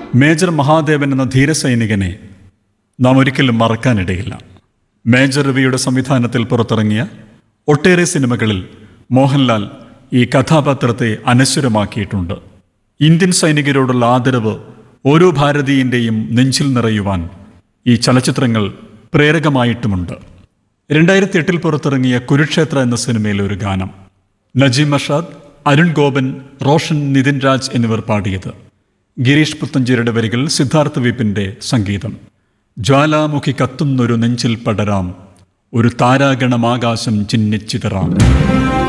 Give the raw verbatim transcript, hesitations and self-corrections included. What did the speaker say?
Major Mahadevan എന്ന ധീരസൈനികനെ നാം ഒരിക്കലും മറക്കാനിടയില്ല. മേജർ രവിയുടെ സംവിധാനത്തിൽ പുറത്തിറങ്ങിയ ഒട്ടേറെ സിനിമകളിൽ മോഹൻലാൽ ഈ കഥാപാത്രത്തെ അനശ്വരമാക്കിയിട്ടുണ്ട്. ഇന്ത്യൻ സൈനികരോടുള്ള ആദരവ് ഓരോ ഭാരതീയൻ്റെയും നെഞ്ചിൽ നിറയുവാൻ ഈ ചലച്ചിത്രങ്ങൾ പ്രേരകമായിട്ടുമുണ്ട്. രണ്ടായിരത്തി എട്ടിൽ പുറത്തിറങ്ങിയ കുരുക്ഷേത്ര എന്ന സിനിമയിലെ ഒരു ഗാനം നജീം അർഷാദ്, അരുൺ ഗോപൻ, റോഷൻ, നിതിൻ രാജ് എന്നിവർ പാടിയത്. ഗിരീഷ് പുത്തഞ്ചേരിയുടെ വരികൾ, സിദ്ധാർത്ഥ വീപ്പിൻ്റെ സംഗീതം. ജ്വാലാമുഖി കത്തുന്നൊരു നെഞ്ചിൽ പടരാം, ഒരു താരാഗണമാകാശം ചിന്നിച്ചിതറാം.